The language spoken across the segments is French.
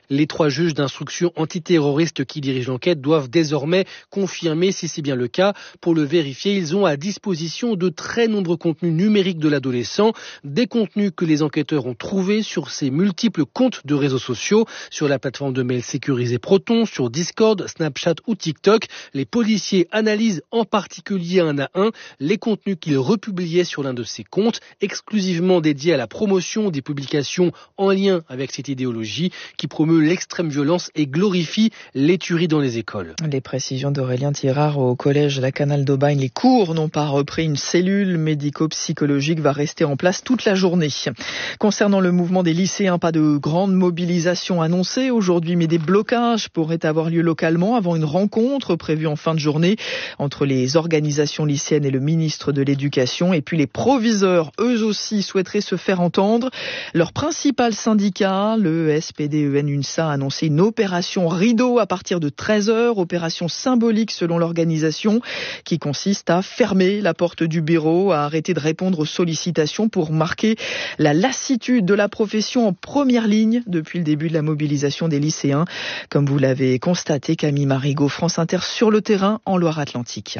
Les 3 juges d'instruction antiterroriste qui dirigent l'enquête doivent désormais confirmer si c'est bien le cas. Pour le vérifier, ils ont à disposition de très nombreux contenus numériques de l'adolescent, des contenus que les enquêteurs ont trouvés sur ses multiples comptes de réseaux sociaux, sur la plateforme de mail sécurisée Proton, sur Discord, Snapchat ou TikTok. Les policiers analysent en particulier un à un les contenus qu'il republiait sur l'un de ses comptes, exclusivement dédiés à la promotion des publications en lien avec cette idéologie qui promeut l'extrême violence et glorifie les tueries dans les écoles. Les précisions d'Aurélien Thirard au collège La Canal d'Aubagne. Les cours n'ont pas repris. Une cellule médico-psychologique va rester en place toute la journée. Concernant le mouvement des lycéens, pas de grande mobilisation annoncée aujourd'hui, mais des blocages pourraient avoir lieu localement avant une rencontre prévue en fin de journée entre les organisations lycéennes et le ministre de l'Éducation. Et puis les proviseurs, eux aussi, souhaiteraient se faire entendre. Leur principal syndicat, le SPDEN-UNSA, a annoncé une opération rideau à partir de 13h, opération symbolique selon l'organisation, qui consiste à fermer la porte du bureau, à arrêter de répondre aux sollicitations pour marquer la lassitude de la profession en première ligne depuis le début de la mobilisation des lycéens. Comme vous l'avez constaté, Camille Marigot, France Inter sur le terrain en Loire-Atlantique.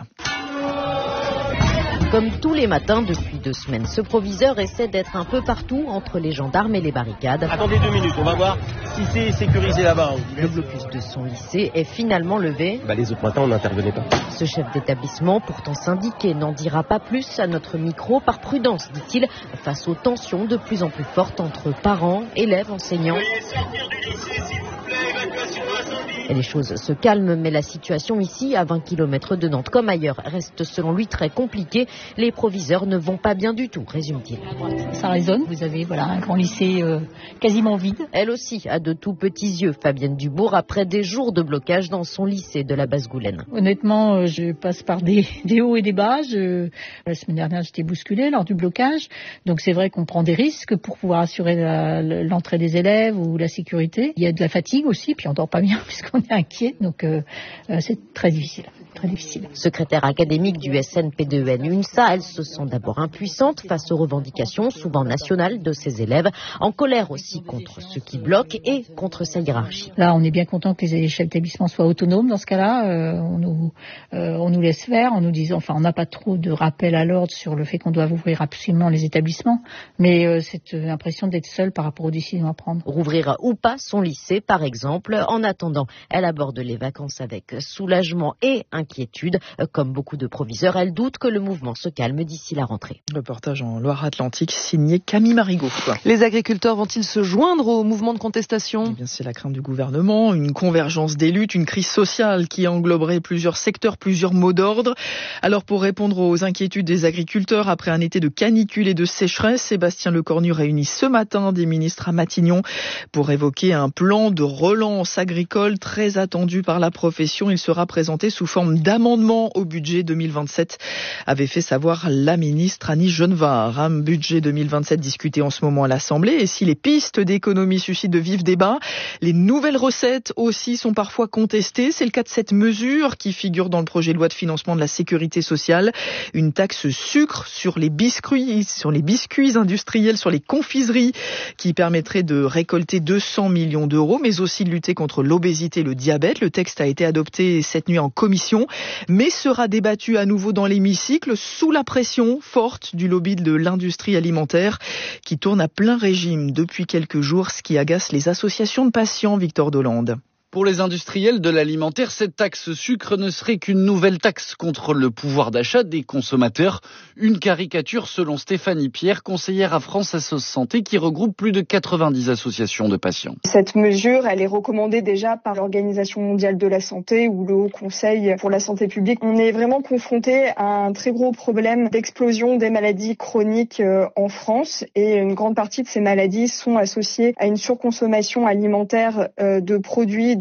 Comme tous les matins depuis 2 semaines, ce proviseur essaie d'être un peu partout entre les gendarmes et les barricades. Attendez 2 minutes, on va voir si c'est sécurisé là-bas. Le blocus de son lycée est finalement levé. Les autres matins, on n'intervenait pas. Ce chef d'établissement, pourtant syndiqué, n'en dira pas plus à notre micro par prudence, dit-il, face aux tensions de plus en plus fortes entre parents, élèves, enseignants. Veuillez sortir du lycée, s'il vous plaît, évacuation incendie. Et les choses se calment, mais la situation ici, à 20 km de Nantes comme ailleurs, reste selon lui très compliquée. Les proviseurs ne vont pas bien du tout, résume-t-il. Ça résonne, vous avez un grand lycée quasiment vide. Elle aussi a de tout petits yeux, Fabienne Dubourg, après des jours de blocage dans son lycée de la Basse-Goulaine. Honnêtement, je passe par des hauts et des bas. La semaine dernière, j'étais bousculée lors du blocage. Donc c'est vrai qu'on prend des risques pour pouvoir assurer l'entrée des élèves ou la sécurité. Il y a de la fatigue aussi, puis on dort pas bien puisqu'on est inquiet. Donc c'est très difficile. Très difficile. Secrétaire académique du SNPDEN-UNSA, elle se sent d'abord impuissante face aux revendications, souvent nationales, de ses élèves, en colère aussi contre ceux qui bloquent et contre sa hiérarchie. Là, on est bien content que les chefs d'établissement soient autonomes dans ce cas-là. On nous laisse faire en nous disant, on n'a pas trop de rappel à l'ordre sur le fait qu'on doit ouvrir absolument les établissements, mais c'est l'impression d'être seul par rapport aux décisions à prendre. Rouvrir ou pas son lycée, par exemple. En attendant, elle aborde les vacances avec soulagement et inquiétude. Comme beaucoup de proviseurs, elle doute que le mouvement se calme d'ici la rentrée. Reportage en Loire-Atlantique signé Camille Marigot. Les agriculteurs vont-ils se joindre au mouvement de contestation ? C'est la crainte du gouvernement, une convergence des luttes, une crise sociale qui engloberait plusieurs secteurs, plusieurs mots d'ordre. Alors pour répondre aux inquiétudes des agriculteurs après un été de canicule et de sécheresse, Sébastien Lecornu réunit ce matin des ministres à Matignon pour évoquer un plan de relance agricole très attendu par la profession. Il sera présenté sous forme d'amendement au budget 2027, avait fait savoir la ministre Annie Genevard. Un budget 2027 discuté en ce moment à l'Assemblée, et si les pistes d'économie suscitent de vifs débats, les nouvelles recettes aussi sont parfois contestées. C'est le cas de cette mesure qui figure dans le projet de loi de financement de la sécurité sociale. Une taxe sucre sur les biscuits industriels, sur les confiseries, qui permettrait de récolter 200 millions d'euros, mais aussi de lutter contre l'obésité et le diabète. Le texte a été adopté cette nuit en commission, mais sera débattu à nouveau dans l'hémicycle sous la pression forte du lobby de l'industrie alimentaire qui tourne à plein régime depuis quelques jours, ce qui agace les associations de patients. Victor Dolande. Pour les industriels de l'alimentaire, cette taxe sucre ne serait qu'une nouvelle taxe contre le pouvoir d'achat des consommateurs. Une caricature selon Stéphanie Pierre, conseillère à France Assos Santé, qui regroupe plus de 90 associations de patients. Cette mesure, elle est recommandée déjà par l'Organisation mondiale de la santé ou le Haut Conseil pour la santé publique. On est vraiment confronté à un très gros problème d'explosion des maladies chroniques en France, et une grande partie de ces maladies sont associées à une surconsommation alimentaire de produits de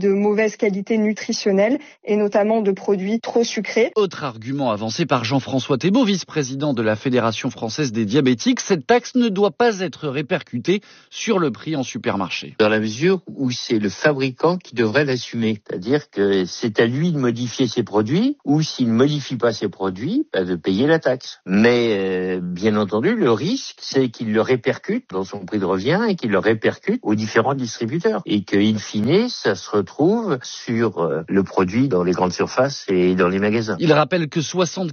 de mauvaise qualité nutritionnelle et notamment de produits trop sucrés. Autre argument avancé par Jean-François Thébault, vice-président de la Fédération française des diabétiques, cette taxe ne doit pas être répercutée sur le prix en supermarché. Dans la mesure où c'est le fabricant qui devrait l'assumer. C'est-à-dire que c'est à lui de modifier ses produits, ou s'il ne modifie pas ses produits, de payer la taxe. Mais bien entendu, le risque, c'est qu'il le répercute dans son prix de revient et qu'il le répercute aux différents distributeurs. Et qu'in fine, ça se retrouve sur le produit dans les grandes surfaces et dans les magasins. Il rappelle que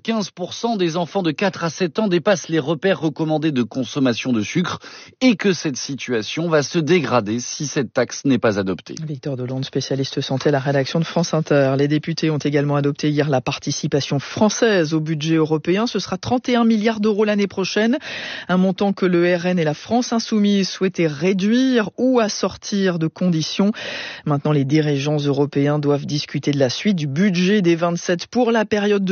75% des enfants de 4 à 7 ans dépassent les repères recommandés de consommation de sucre et que cette situation va se dégrader si cette taxe n'est pas adoptée. Victor Delonde, spécialiste santé à la rédaction de France Inter. Les députés ont également adopté hier la participation française au budget européen. Ce sera 31 milliards d'euros l'année prochaine, un montant que le RN et la France insoumise souhaitaient réduire ou assortir de conditions. Maintenant, les dirigeants européens doivent discuter de la suite du budget des 27 pour la période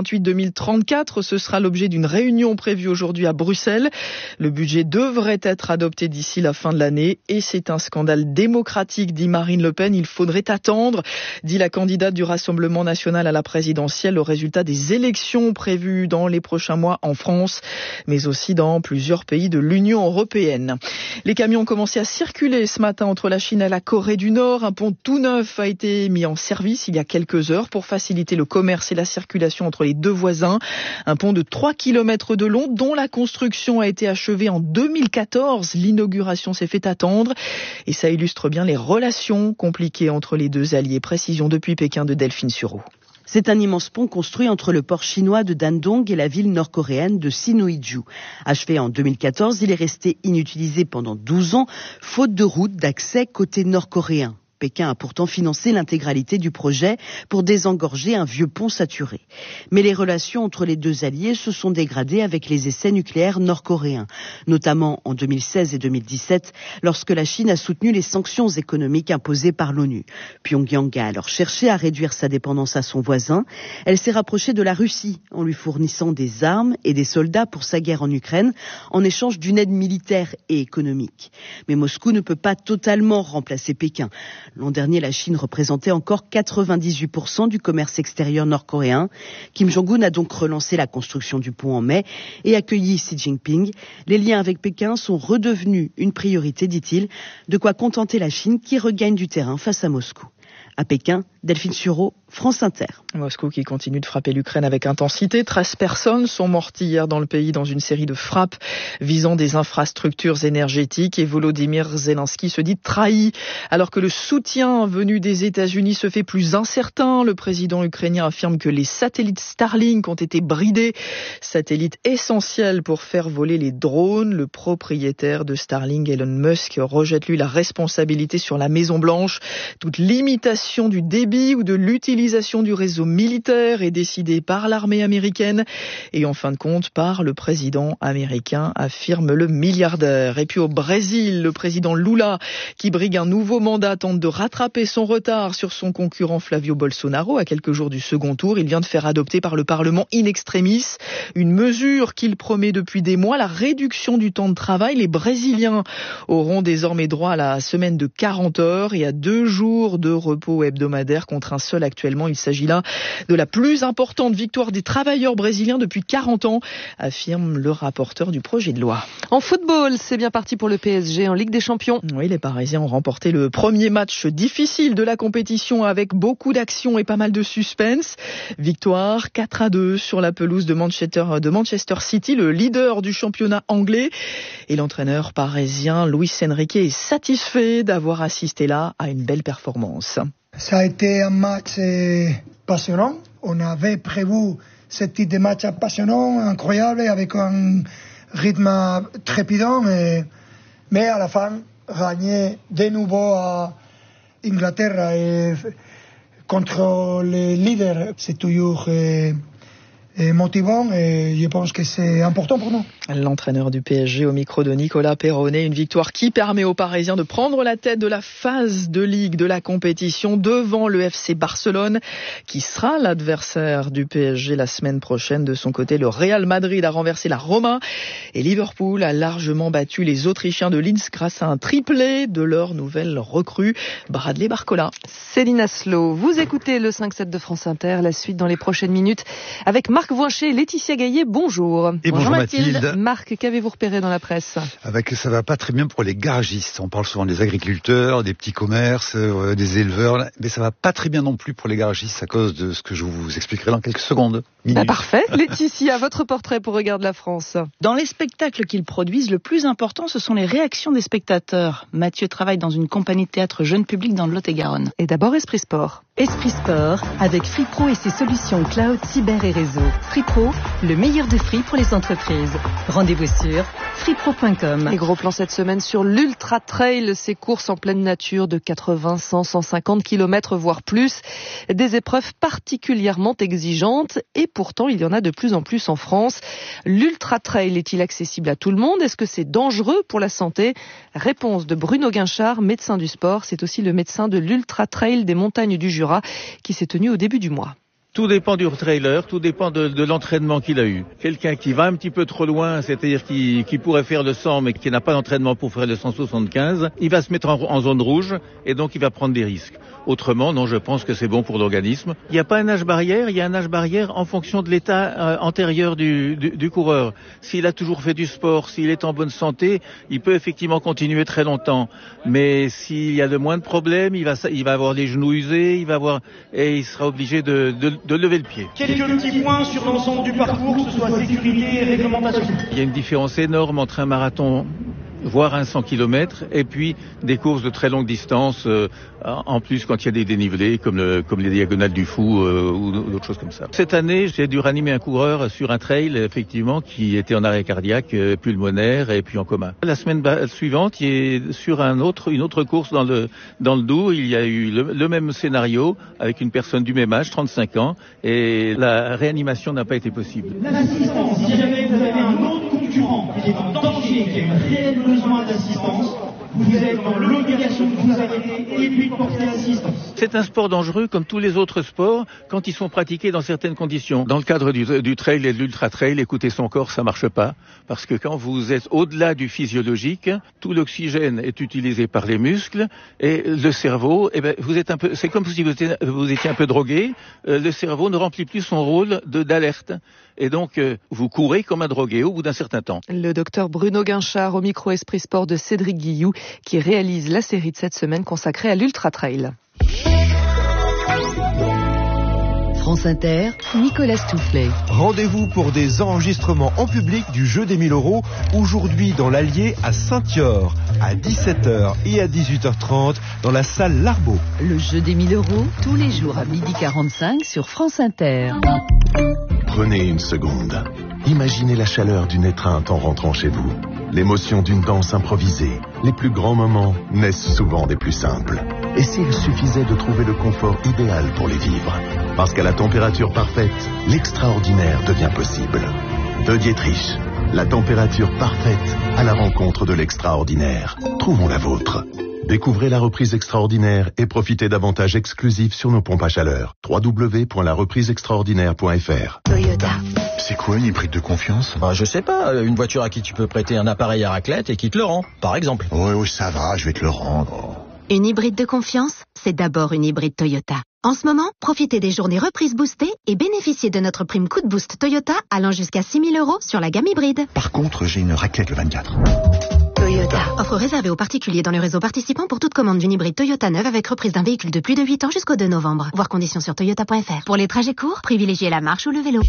2028-2034. Ce sera l'objet d'une réunion prévue aujourd'hui à Bruxelles. Le budget devrait être adopté d'ici la fin de l'année et c'est un scandale démocratique, dit Marine Le Pen. Il faudrait attendre, dit la candidate du Rassemblement national à la présidentielle, au résultat des élections prévues dans les prochains mois en France, mais aussi dans plusieurs pays de l'Union européenne. Les camions ont commencé à circuler ce matin entre la Chine et la Corée du Nord. Un pont tout neuf a été mis en service il y a quelques heures pour faciliter le commerce et la circulation entre les deux voisins. Un pont de 3 km de long dont la construction a été achevée en 2014. L'inauguration s'est fait attendre et ça illustre bien les relations compliquées entre les deux alliés. Précision depuis Pékin de Delphine Sureau. C'est un immense pont construit entre le port chinois de Dandong et la ville nord-coréenne de Sinuiju. Achevé en 2014, il est resté inutilisé pendant 12 ans, faute de route d'accès côté nord-coréen. Pékin a pourtant financé l'intégralité du projet pour désengorger un vieux pont saturé. Mais les relations entre les deux alliés se sont dégradées avec les essais nucléaires nord-coréens, notamment en 2016 et 2017, lorsque la Chine a soutenu les sanctions économiques imposées par l'ONU. Pyongyang a alors cherché à réduire sa dépendance à son voisin. Elle s'est rapprochée de la Russie en lui fournissant des armes et des soldats pour sa guerre en Ukraine, en échange d'une aide militaire et économique. Mais Moscou ne peut pas totalement remplacer Pékin. L'an dernier, la Chine représentait encore 98% du commerce extérieur nord-coréen. Kim Jong-un a donc relancé la construction du pont en mai et accueilli Xi Jinping. Les liens avec Pékin sont redevenus une priorité, dit-il, de quoi contenter la Chine qui regagne du terrain face à Moscou. À Pékin, Delphine Sureau, France Inter. Moscou qui continue de frapper l'Ukraine avec intensité. 13 personnes sont mortes hier dans le pays dans une série de frappes visant des infrastructures énergétiques et Volodymyr Zelensky se dit trahi. Alors que le soutien venu des États-Unis se fait plus incertain, le président ukrainien affirme que les satellites Starlink ont été bridés. Satellites essentiels pour faire voler les drones. Le propriétaire de Starlink, Elon Musk, rejette lui la responsabilité sur la Maison-Blanche. Toute limitation du débit ou de l'utilisation du réseau militaire est décidée par l'armée américaine et en fin de compte par le président américain, affirme le milliardaire. Et puis au Brésil, le président Lula, qui brigue un nouveau mandat, tente de rattraper son retard sur son concurrent Flavio Bolsonaro à quelques jours du second tour. Il vient de faire adopter par le Parlement in extremis une mesure qu'il promet depuis des mois, la réduction du temps de travail. Les Brésiliens auront désormais droit à la semaine de 40 heures et à 2 jours de repos hebdomadaire contre un seul actuellement. Il s'agit là de la plus importante victoire des travailleurs brésiliens depuis 40 ans, affirme le rapporteur du projet de loi. En football, c'est bien parti pour le PSG en Ligue des Champions. Oui, les Parisiens ont remporté le premier match difficile de la compétition avec beaucoup d'action et pas mal de suspense. Victoire 4-2 sur la pelouse de Manchester City, le leader du championnat anglais. Et l'entraîneur parisien Luis Enrique est satisfait d'avoir assisté là à une belle performance. Ça a été un match passionnant. On avait prévu ce type de match passionnant, incroyable, avec un rythme trépidant. Mais à la fin, gagner de nouveau à Inglaterre et contre les leaders, c'est toujours motivant et je pense que c'est important pour nous. L'entraîneur du PSG au micro de Nicolas Perronnet, une victoire qui permet aux Parisiens de prendre la tête de la phase de Ligue de la compétition devant le FC Barcelone, qui sera l'adversaire du PSG la semaine prochaine. De son côté, le Real Madrid a renversé la Roma et Liverpool a largement battu les Autrichiens de Linz grâce à un triplé de leur nouvelle recrue, Bradley Barcola. Céline Aslo, vous écoutez le 5-7 de France Inter, la suite dans les prochaines minutes avec Marc Voincher et Laetitia Gaillet. Bonjour. Et bonjour Mathilde. Marc, qu'avez-vous repéré dans la presse ? Ça va pas très bien pour les garagistes. On parle souvent des agriculteurs, des petits commerces, des éleveurs, mais ça va pas très bien non plus pour les garagistes à cause de ce que je vous expliquerai dans quelques secondes. Parfait. Laetitia, votre portrait pour Regarde la France. Dans les spectacles qu'ils produisent, le plus important, ce sont les réactions des spectateurs. Mathieu travaille dans une compagnie de théâtre jeune public dans le Lot-et-Garonne. Et d'abord, Esprit Sport. Esprit Sport, avec FreePro et ses solutions cloud, cyber et réseau. FreePro, le meilleur de Free pour les entreprises. Rendez-vous sur freepro.com. Les gros plans cette semaine sur l'Ultra Trail, ces courses en pleine nature de 80, 100, 150 km, voire plus. Des épreuves particulièrement exigeantes et pourtant il y en a de plus en plus en France. L'Ultra Trail est-il accessible à tout le monde ? Est-ce que c'est dangereux pour la santé ? Réponse de Bruno Guinchard, médecin du sport. C'est aussi le médecin de l'Ultra Trail des montagnes du Jura qui s'est tenu au début du mois. Tout dépend du trailer, tout dépend de l'entraînement qu'il a eu. Quelqu'un qui va un petit peu trop loin, c'est-à-dire qui pourrait faire le 100 mais qui n'a pas d'entraînement pour faire le 175, il va se mettre en zone rouge et donc il va prendre des risques. Autrement, non, je pense que c'est bon pour l'organisme. Il n'y a pas un âge barrière, il y a un âge barrière en fonction de l'état antérieur du coureur. S'il a toujours fait du sport, s'il est en bonne santé, il peut effectivement continuer très longtemps. Mais s'il y a le moins de problèmes, il va avoir les genoux usés, et il sera obligé de lever le pied. Quelques petits points sur l'ensemble du parcours, que ce soit sécurité et réglementation. Il y a une différence énorme entre un marathon, voire un 100 km, et puis des courses de très longue distance, en plus quand il y a des dénivelés, comme les diagonales du Fou ou d'autres choses comme ça. Cette année, j'ai dû ranimer un coureur sur un trail, effectivement, qui était en arrêt cardiaque, pulmonaire et puis en coma. La semaine suivante, il est sur une autre course dans le Doubs, il y a eu le même scénario, avec une personne du même âge, 35 ans, et la réanimation n'a pas été possible. L'assistance, si jamais vous avez un autre concurrent qui est en danger, qui a un réel besoin d'assistance, vous êtes dans l'obligation de vous arrêter et puis de porter assistance. C'est un sport dangereux comme tous les autres sports quand ils sont pratiqués dans certaines conditions. Dans le cadre du trail et de l'ultra trail, écouter son corps, ça marche pas. Parce que quand vous êtes au-delà du physiologique, tout l'oxygène est utilisé par les muscles et le cerveau, c'est comme si vous étiez un peu drogué. Le cerveau ne remplit plus son rôle d'alerte. Et donc, vous courez comme un drogué au bout d'un certain temps. Le docteur Bruno Guinchard au micro Esprit Sport de Cédric Guilloux qui réalise la série de cette semaine consacrée à l'Ultra Trail. France Inter, Nicolas Stoufflet. Rendez-vous pour des enregistrements en public du jeu des 1000 € aujourd'hui dans l'Allier à Saint-Yor, à 17h et à 18h30 dans la salle Larbeau. Le jeu des 1000 € tous les jours à 12h45 sur France Inter. Prenez une seconde. Imaginez la chaleur d'une étreinte en rentrant chez vous. L'émotion d'une danse improvisée. Les plus grands moments naissent souvent des plus simples. Et s'il suffisait de trouver le confort idéal pour les vivre ? Parce qu'à la température parfaite, l'extraordinaire devient possible. De Dietrich, la température parfaite à la rencontre de l'extraordinaire. Trouvons la vôtre. Découvrez la reprise extraordinaire et profitez d'avantages exclusifs sur nos pompes à chaleur. www.larepriseextraordinaire.fr. Toyota. C'est quoi une hybride de confiance ? Je sais pas, une voiture à qui tu peux prêter un appareil à raclette et qui te le rend, par exemple. Oui, ça va, je vais te le rendre. Une hybride de confiance, c'est d'abord une hybride Toyota. En ce moment, profitez des journées reprises boostées et bénéficiez de notre prime coup de boost Toyota allant jusqu'à 6 000 € sur la gamme hybride. Par contre, j'ai une raclette le 24. Toyota. Offre réservée aux particuliers dans le réseau participant pour toute commande d'une hybride Toyota neuve avec reprise d'un véhicule de plus de 8 ans jusqu'au 2 novembre. Voir conditions sur toyota.fr. Pour les trajets courts, privilégiez la marche ou le vélo.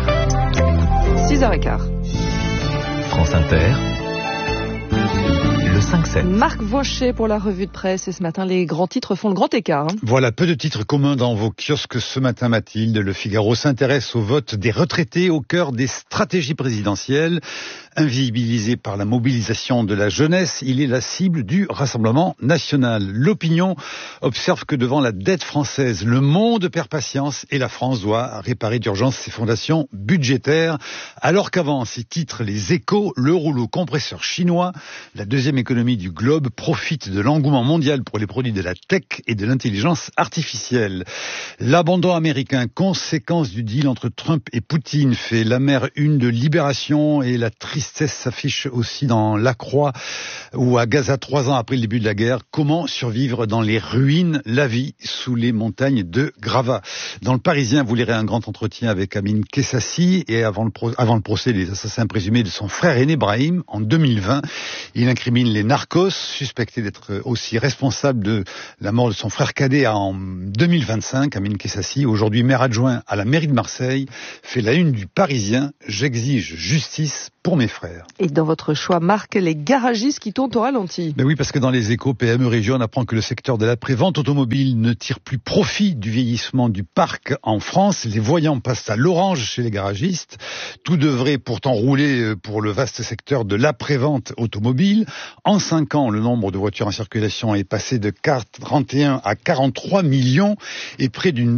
6h15. France Inter. le 5-7. Marc Vaucher pour la revue de presse. Et ce matin, les grands titres font le grand écart. Voilà, peu de titres communs dans vos kiosques ce matin, Mathilde. Le Figaro s'intéresse au vote des retraités au cœur des stratégies présidentielles. Invisibilisé par la mobilisation de la jeunesse, il est la cible du Rassemblement national. L'opinion observe que devant la dette française, le monde perd patience et la France doit réparer d'urgence ses fondations budgétaires. Alors qu'avant, ces titres, les Échos, le rouleau compresseur chinois, la deuxième économie du globe, profite de l'engouement mondial pour les produits de la tech et de l'intelligence artificielle. L'abandon américain, conséquence du deal entre Trump et Poutine, fait l'amère une de Libération, et la tristesse s'affiche aussi dans La Croix, où à Gaza, 3 ans après le début de la guerre, comment survivre dans les ruines, la vie sous les montagnes de Grava. Dans Le Parisien, vous lirez un grand entretien avec Amin Kessassi, et avant le procès des assassins présumés de son frère aîné Brahim, en 2020, il incrimine les narcos, suspectés d'être aussi responsables de la mort de son frère cadet en 2025. Amin Kessassi, aujourd'hui maire adjoint à la mairie de Marseille, fait la une du Parisien. J'exige justice pour mes frères. Et dans votre choix, Marc, les garagistes qui tournent au ralenti. Mais oui, parce que dans les Échos, PME Région, on apprend que le secteur de l'après-vente automobile ne tire plus profit du vieillissement du parc en France. Les voyants passent à l'orange chez les garagistes. Tout devrait pourtant rouler pour le vaste secteur de l'après-vente automobile. En 5 ans, le nombre de voitures en circulation est passé de 41 à 43 millions et près d'une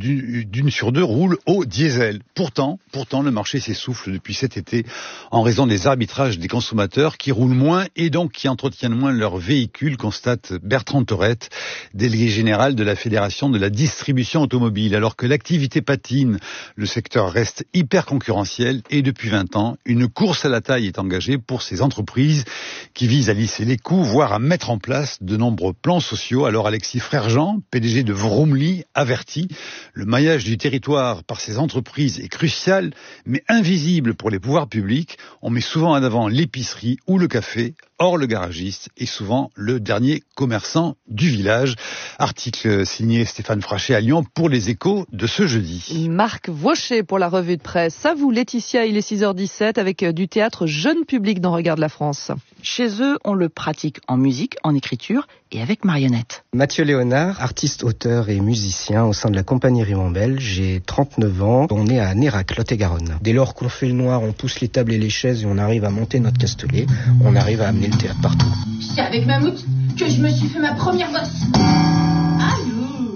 sur deux roule au diesel. Pourtant, le marché s'essouffle depuis cet été en raison des arbitrages des consommateurs qui roulent moins et donc qui entretiennent moins leurs véhicules, constate Bertrand Tourette, délégué général de la Fédération de la distribution automobile. Alors que l'activité patine, le secteur reste hyper concurrentiel et depuis 20 ans, une course à la taille est engagée pour ces entreprises qui visent à lisser les coûts, voire à mettre en place de nombreux plans sociaux. Alors Alexis Frère-Jean, PDG de Vroomly, avertit, le maillage du territoire par ces entreprises est crucial, mais invisible pour les pouvoirs publics. On met souvent en avant l'épicerie ou le café. Or, le garagiste est souvent le dernier commerçant du village. Article signé Stéphane Frachet à Lyon pour les Échos de ce jeudi. Marc Vaucher pour la revue de presse. À vous, Laetitia, il est 6h17 avec du théâtre jeune public dans Regarde la France. Chez eux, on le pratique en musique, en écriture et avec marionnettes. Mathieu Léonard, artiste, auteur et musicien au sein de la compagnie Ribambelle. J'ai 39 ans. On est à Nérac, Lot-et-Garonne. Dès lors qu'on fait le noir, on pousse les tables et les chaises et on arrive à monter notre castelet. On arrive à amener le théâtre partout. C'est avec Mammouth que je me suis fait ma première bosse. Allô.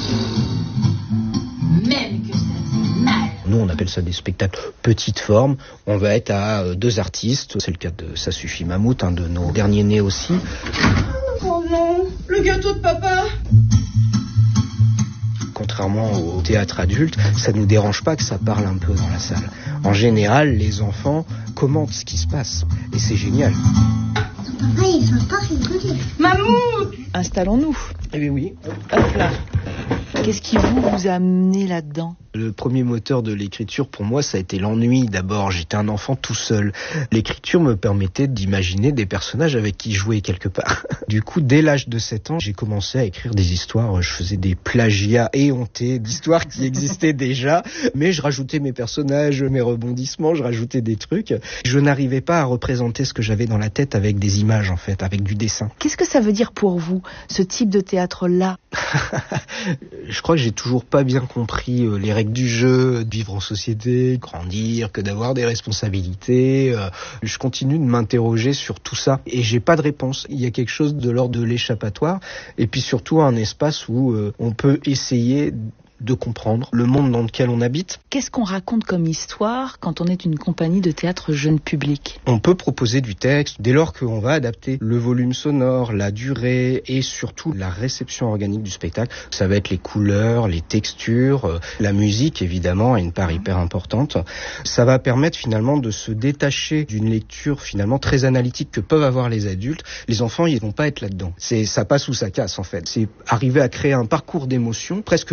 Même que ça fait mal. Nous, on appelle ça des spectacles petite forme. On va être à 2 artistes. C'est le cas de Ça suffit Mammouth, un de nos derniers nés aussi. Oh non, le gâteau de papa. Contrairement au théâtre adulte, ça ne nous dérange pas que ça parle un peu dans la salle. En général, les enfants commentent ce qui se passe. Et c'est génial. Papa, il veut pas rigoler. Mammouth. Installons-nous. Eh oui. Hop là. Qu'est-ce qui vous a amené là-dedans ? Le premier moteur de l'écriture, pour moi, ça a été l'ennui d'abord. J'étais un enfant tout seul. L'écriture me permettait d'imaginer des personnages avec qui jouer quelque part. Du coup, dès l'âge de 7 ans, j'ai commencé à écrire des histoires. Je faisais des plagiats éhontés d'histoires qui existaient déjà, mais je rajoutais mes personnages, mes rebondissements, je rajoutais des trucs. Je n'arrivais pas à représenter ce que j'avais dans la tête avec des images, en fait, avec du dessin. Qu'est-ce que ça veut dire pour vous, ce type de théâtre-là ? Je crois que j'ai toujours pas bien compris les règles du jeu, de vivre en société, grandir, que d'avoir des responsabilités. Je continue de m'interroger sur tout ça et j'ai pas de réponse. Il y a quelque chose de l'ordre de l'échappatoire et puis surtout un espace où on peut essayer de comprendre le monde dans lequel on habite. Qu'est-ce qu'on raconte comme histoire quand on est une compagnie de théâtre jeune public ? On peut proposer du texte dès lors qu'on va adapter le volume sonore, la durée et surtout la réception organique du spectacle. Ça va être les couleurs, les textures, la musique évidemment a une part hyper importante. Ça va permettre finalement de se détacher d'une lecture finalement très analytique que peuvent avoir les adultes. Les enfants, ils vont pas être là-dedans. Ça passe ou ça casse en fait. C'est arriver à créer un parcours d'émotion presque plus que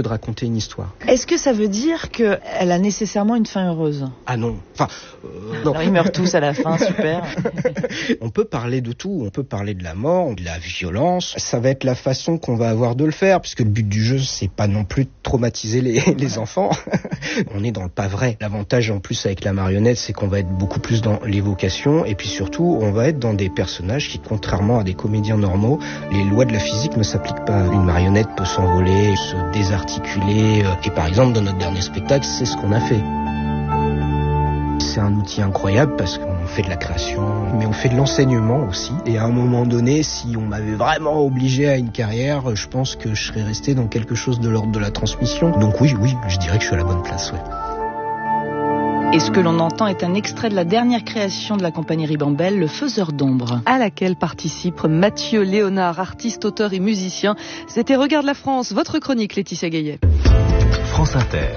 de raconter une histoire. Est-ce que ça veut dire qu'elle a nécessairement une fin heureuse ? Ah non. Enfin, non. Alors ils meurent tous à la fin, super. On peut parler de tout, on peut parler de la mort, de la violence. Ça va être la façon qu'on va avoir de le faire, puisque le but du jeu, c'est pas non plus de traumatiser les enfants. On est dans le pas vrai. L'avantage en plus avec la marionnette, c'est qu'on va être beaucoup plus dans l'évocation, et puis surtout, on va être dans des personnages qui, contrairement à des comédiens normaux, les lois de la physique ne s'appliquent pas. Une marionnette peut s'envoler, se désarticuler, et par exemple, dans notre dernier spectacle, c'est ce qu'on a fait. C'est un outil incroyable parce qu'on fait de la création, mais on fait de l'enseignement aussi. Et à un moment donné, si on m'avait vraiment obligé à une carrière, je pense que je serais resté dans quelque chose de l'ordre de la transmission. Donc oui, je dirais que je suis à la bonne place, ouais. Et ce que l'on entend est un extrait de la dernière création de la compagnie Ribambelle, Le Faiseur d'ombre, à laquelle participe Mathieu Léonard, artiste, auteur et musicien. C'était Regarde la France, votre chronique, Laetitia Gaillet. France Inter.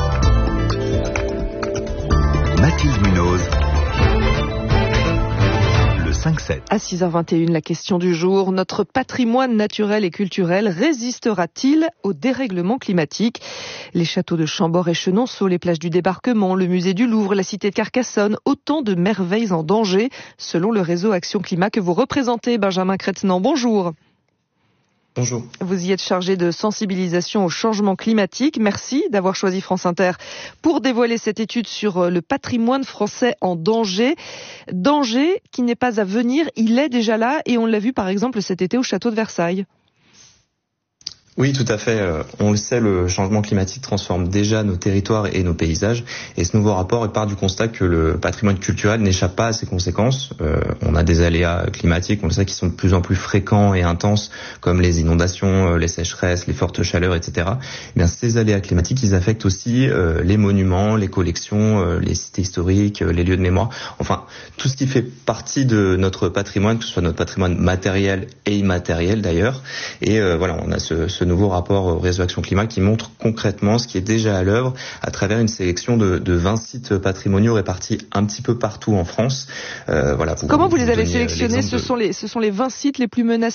Mathilde Munoz. Le 5-7. À 6h21, la question du jour. Notre patrimoine naturel et culturel résistera-t-il au dérèglement climatique ? Les châteaux de Chambord et Chenonceau, les plages du Débarquement, le musée du Louvre, la cité de Carcassonne, autant de merveilles en danger, selon le réseau Action Climat que vous représentez, Benjamin Crétenant. Bonjour. Bonjour. Vous y êtes chargé de sensibilisation au changement climatique. Merci d'avoir choisi France Inter pour dévoiler cette étude sur le patrimoine français en danger. Danger qui n'est pas à venir, il est déjà là et on l'a vu par exemple cet été au château de Versailles. Oui, tout à fait. On le sait, le changement climatique transforme déjà nos territoires et nos paysages. Et ce nouveau rapport part du constat que le patrimoine culturel n'échappe pas à ses conséquences. On a des aléas climatiques, on le sait, qui sont de plus en plus fréquents et intenses, comme les inondations, les sécheresses, les fortes chaleurs, etc. Eh bien, ces aléas climatiques, ils affectent aussi les monuments, les collections, les sites historiques, les lieux de mémoire. Enfin, tout ce qui fait partie de notre patrimoine, que ce soit notre patrimoine matériel et immatériel d'ailleurs. Et voilà, on a ce nouveau rapport au réseau Action Climat qui montre concrètement ce qui est déjà à l'œuvre à travers une sélection de 20 sites patrimoniaux répartis un petit peu partout en France. Voilà. Comment vous les avez sélectionnés ? Ce sont les 20 sites les plus menacés ?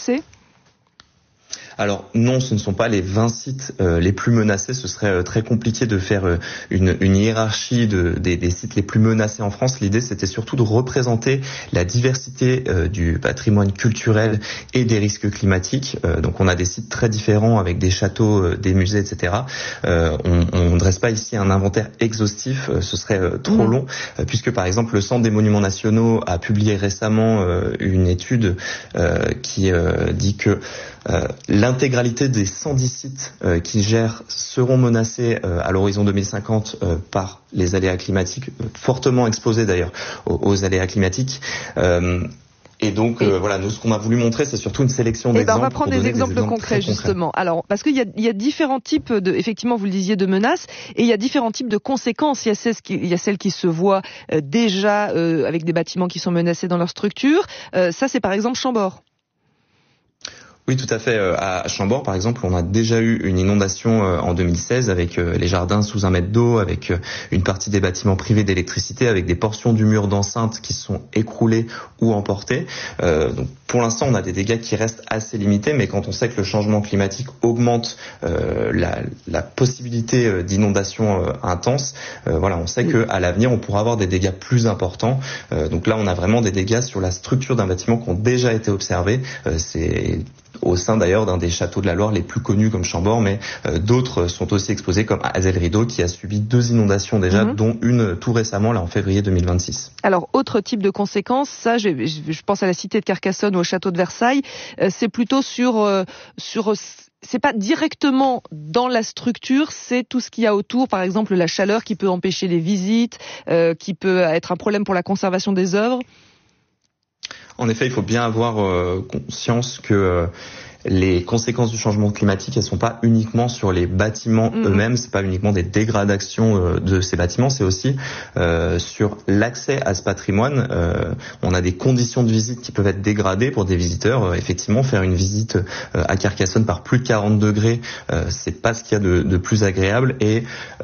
Alors non, ce ne sont pas les 20 sites les plus menacés. Ce serait très compliqué de faire une hiérarchie des sites les plus menacés en France. L'idée, c'était surtout de représenter la diversité du patrimoine culturel et des risques climatiques. Donc on a des sites très différents avec des châteaux, des musées, etc. On ne dresse pas ici un inventaire exhaustif, ce serait trop long, puisque par exemple le Centre des Monuments Nationaux a publié récemment une étude qui dit que l'intégralité des 110 sites qu'ils gèrent seront menacés à l'horizon 2050 par les aléas climatiques, fortement exposés d'ailleurs aux aléas climatiques. Et donc, voilà, nous, ce qu'on a voulu montrer, c'est surtout une sélection d'exemples. On va prendre des exemples concrets, justement. Alors, parce qu'il y a différents types effectivement, vous le disiez, de menaces, et il y a différents types de conséquences. Il y a celles qui se voient déjà avec des bâtiments qui sont menacés dans leur structure. Ça, c'est par exemple Chambord. Oui, tout à fait. À Chambord, par exemple, on a déjà eu une inondation en 2016 avec les jardins sous 1 mètre d'eau, avec une partie des bâtiments privés d'électricité, avec des portions du mur d'enceinte qui sont écroulées ou emportées. Donc, pour l'instant, on a des dégâts qui restent assez limités, mais quand on sait que le changement climatique augmente la possibilité d'inondations intenses, voilà, on sait qu'à l'avenir, on pourra avoir des dégâts plus importants. Donc là, on a vraiment des dégâts sur la structure d'un bâtiment qui ont déjà été observés. C'est au sein d'ailleurs d'un des châteaux de la Loire les plus connus comme Chambord, mais d'autres sont aussi exposés comme Azel-Rideau qui a subi 2 inondations déjà, dont une tout récemment là en février 2026. Alors autre type de conséquences, ça je pense à la cité de Carcassonne ou au château de Versailles, c'est plutôt sur c'est pas directement dans la structure, c'est tout ce qu'il y a autour, par exemple la chaleur qui peut empêcher les visites, qui peut être un problème pour la conservation des œuvres. En effet, il faut bien avoir conscience que les conséquences du changement climatique, elles sont pas uniquement sur les bâtiments eux-mêmes, c'est pas uniquement des dégradations de ces bâtiments, c'est aussi sur l'accès à ce patrimoine. On a des conditions de visite qui peuvent être dégradées pour des visiteurs. Effectivement, faire une visite à Carcassonne par plus de 40 degrés, c'est pas ce qu'il y a de plus agréable. Et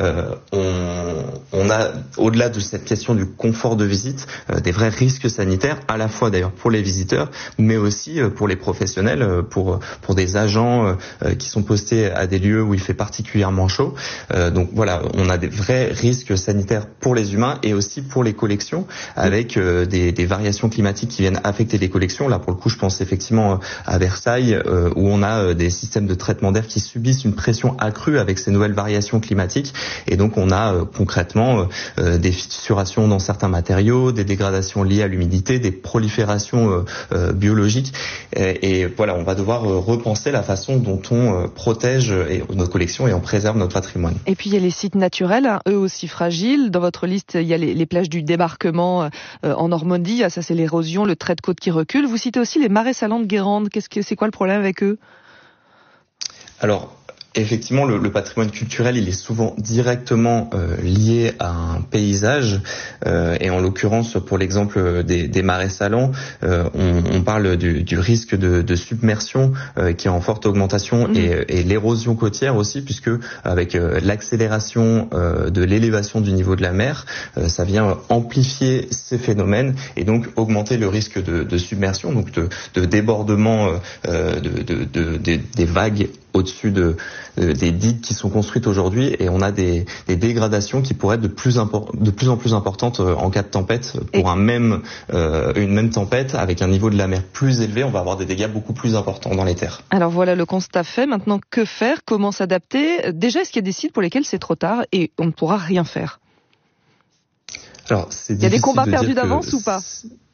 on a, au-delà de cette question du confort de visite, des vrais risques sanitaires, à la fois d'ailleurs pour les visiteurs, mais aussi pour les professionnels, pour des agents qui sont postés à des lieux où il fait particulièrement chaud. Donc voilà, on a des vrais risques sanitaires pour les humains et aussi pour les collections, avec des variations climatiques qui viennent affecter les collections. Là, pour le coup, je pense effectivement à Versailles, où on a des systèmes de traitement d'air qui subissent une pression accrue avec ces nouvelles variations climatiques. Et donc, on a concrètement des fissurations dans certains matériaux, des dégradations liées à l'humidité, des proliférations biologiques. Et voilà, on va devoir repenser la façon dont on protège nos collections et on préserve notre patrimoine. Et puis, il y a les sites naturels, eux aussi fragiles. Dans votre liste, il y a les plages du débarquement en Normandie. Ça, c'est l'érosion, le trait de côte qui recule. Vous citez aussi les marais salants de Guérande. C'est quoi le problème avec eux ? Alors, effectivement, le patrimoine culturel, il est souvent directement lié à un paysage. Et en l'occurrence, pour l'exemple des marais salants, on parle du risque de submersion qui est en forte augmentation et l'érosion côtière aussi, puisque avec l'accélération de l'élévation du niveau de la mer, ça vient amplifier ces phénomènes et donc augmenter le risque de submersion, donc de débordement des vagues au-dessus des digues qui sont construites aujourd'hui, et on a des dégradations qui pourraient être de plus en plus importantes en cas de tempête. Pour une même tempête, avec un niveau de la mer plus élevé, on va avoir des dégâts beaucoup plus importants dans les terres. Alors voilà, le constat fait. Maintenant, que faire ? Comment s'adapter ? Déjà, est-ce qu'il y a des sites pour lesquels c'est trop tard et on ne pourra rien faire ? Alors, il y a des combats perdus d'avance ou pas ?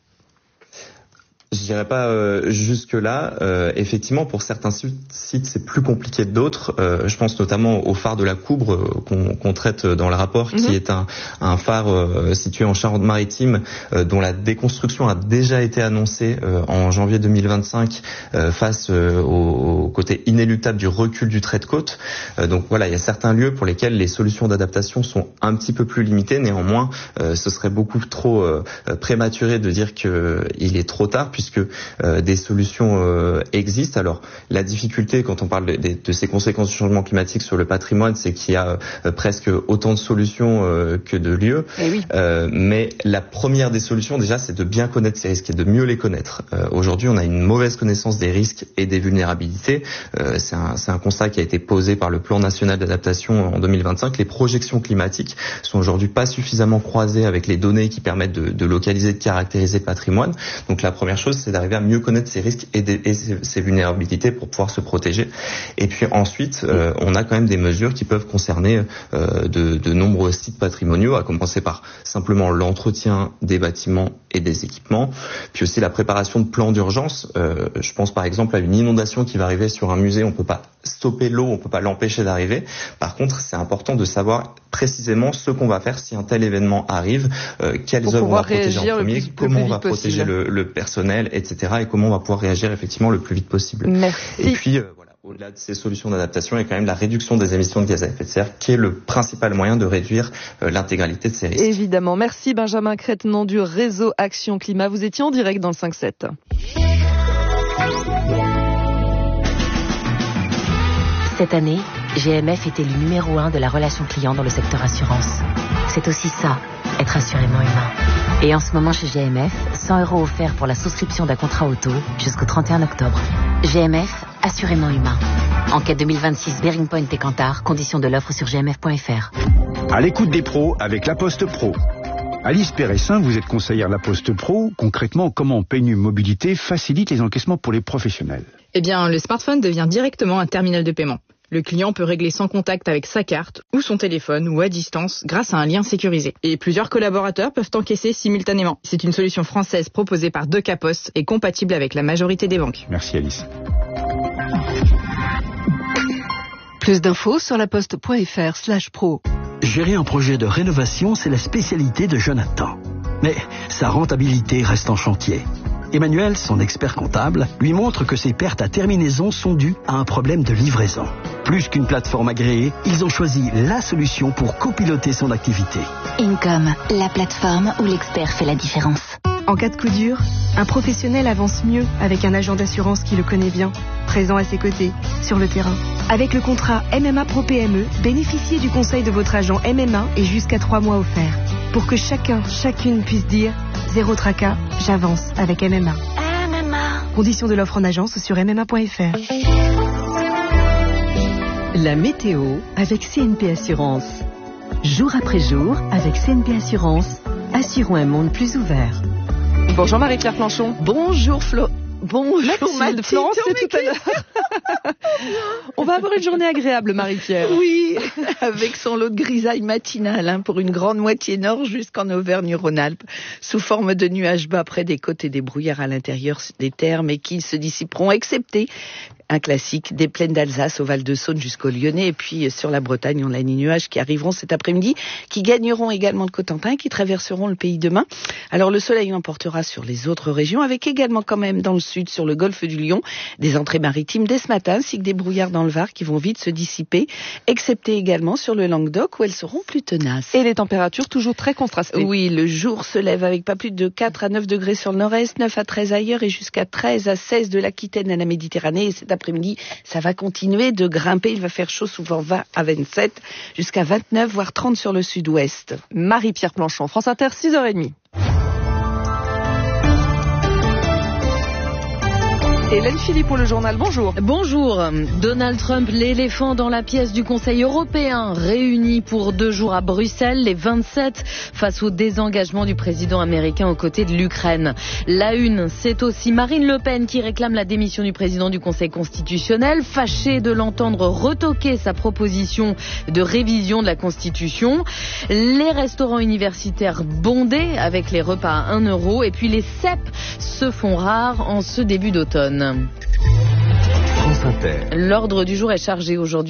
Je dirais pas jusque-là. Effectivement, pour certains sites, c'est plus compliqué que d'autres. Je pense notamment au phare de la Coubre qu'on traite dans le rapport, qui est un phare situé en Charente-Maritime, dont la déconstruction a déjà été annoncée en janvier 2025 face au côté inéluctable du recul du trait de côte. Donc voilà, il y a certains lieux pour lesquels les solutions d'adaptation sont un petit peu plus limitées. Néanmoins, ce serait beaucoup trop prématuré de dire qu'il est trop tard, puisque des solutions existent. Alors la difficulté quand on parle de ces conséquences du changement climatique sur le patrimoine, c'est qu'il y a presque autant de solutions que de lieux. Mais la première des solutions déjà, c'est de bien connaître ces risques et de mieux les connaître. Aujourd'hui, on a une mauvaise connaissance des risques et des vulnérabilités. C'est un constat qui a été posé par le plan national d'adaptation en 2025. Les projections climatiques sont aujourd'hui pas suffisamment croisées avec les données qui permettent de localiser, de caractériser le patrimoine. Donc la première chose, c'est d'arriver à mieux connaître ces risques et ces vulnérabilités pour pouvoir se protéger. Et puis ensuite, on a quand même des mesures qui peuvent concerner de nombreux sites patrimoniaux, à commencer par simplement l'entretien des bâtiments et des équipements, puis aussi la préparation de plans d'urgence. Je pense par exemple à une inondation qui va arriver sur un musée. On peut pas stopper l'eau, on peut pas l'empêcher d'arriver. Par contre, c'est important de savoir précisément ce qu'on va faire si un tel événement arrive, quelles œuvres on va protéger en premier, comment on va protéger le personnel, etc. et comment on va pouvoir réagir effectivement le plus vite possible. Merci. Et puis voilà, au-delà de ces solutions d'adaptation, il y a quand même la réduction des émissions de gaz à effet de serre qui est le principal moyen de réduire l'intégralité de ces risques. Évidemment. Merci Benjamin Crétenant du réseau Action Climat. Vous étiez en direct dans le 5-7. Cette année, GMF est élu numéro 1 de la relation client dans le secteur assurance. C'est aussi ça, être assurément humain. Et en ce moment chez GMF, 100 € offerts pour la souscription d'un contrat auto jusqu'au 31 octobre. GMF, assurément humain. Enquête 2026 Bearing Point et Kantar, conditions de l'offre sur gmf.fr. À l'écoute des pros avec La Poste Pro. Alice Péressin, vous êtes conseillère La Poste Pro. Concrètement, comment PNU Mobilité facilite les encaissements pour les professionnels ? Eh bien, le smartphone devient directement un terminal de paiement. Le client peut régler sans contact avec sa carte ou son téléphone ou à distance grâce à un lien sécurisé. Et plusieurs collaborateurs peuvent encaisser simultanément. C'est une solution française proposée par Deca Post et compatible avec la majorité des banques. Merci Alice. Plus d'infos sur laposte.fr/pro. Gérer un projet de rénovation, c'est la spécialité de Jonathan. Mais sa rentabilité reste en chantier. Emmanuel, son expert comptable, lui montre que ses pertes à terminaison sont dues à un problème de livraison. Plus qu'une plateforme agréée, ils ont choisi la solution pour copiloter son activité. Income, la plateforme où l'expert fait la différence. En cas de coup dur, un professionnel avance mieux avec un agent d'assurance qui le connaît bien, présent à ses côtés, sur le terrain. Avec le contrat MMA Pro PME, bénéficiez du conseil de votre agent MMA et jusqu'à 3 mois offerts. Pour que chacune puisse dire « Zéro tracas, j'avance avec MMA ». MMA. Conditions de l'offre en agence sur mma.fr. La météo avec CNP Assurance. Jour après jour, avec CNP Assurance, assurons un monde plus ouvert. Bonjour Marie-Pierre Planchon. Bonjour Flo. Bonjour Mathilde. Florence, c'est tout à l'heure. On va avoir une journée agréable, Marie-Pierre. Oui, avec son lot de grisaille matinale pour une grande moitié nord jusqu'en Auvergne-Rhône-Alpes, sous forme de nuages bas près des côtes et des brouillards à l'intérieur des terres, mais qui se dissiperont, excepté un classique des plaines d'Alsace au Val-de-Saône jusqu'au Lyonnais, et puis sur la Bretagne, on a des nuages qui arriveront cet après-midi, qui gagneront également le Cotentin, qui traverseront le pays demain. Alors le soleil emportera sur les autres régions, avec également quand même dans le sud, sur le golfe du Lion, des entrées maritimes dès ce matin, ainsi que des brouillards dans le Var qui vont vite se dissiper, excepté également sur le Languedoc où elles seront plus tenaces. Et les températures toujours très contrastées. Oui, le jour se lève avec pas plus de 4 à 9 degrés sur le nord-est, 9 à 13 ailleurs et jusqu'à 13 à 16 de l'Aquitaine à la Méditerranée. Et cet après-midi, ça va continuer de grimper. Il va faire chaud, souvent 20 à 27, jusqu'à 29, voire 30 sur le sud-ouest. Marie-Pierre Planchon, France Inter, 6h30. Hélène Philippe pour le journal, bonjour. Bonjour. Donald Trump, l'éléphant dans la pièce du Conseil européen, réuni pour 2 jours à Bruxelles, les 27, face au désengagement du président américain aux côtés de l'Ukraine. La une, c'est aussi Marine Le Pen qui réclame la démission du président du Conseil constitutionnel, fâchée de l'entendre retoquer sa proposition de révision de la Constitution. Les restaurants universitaires bondés avec les repas à 1 euro, et puis les cèpes se font rares en ce début d'automne. France Inter. L'ordre du jour est chargé aujourd'hui.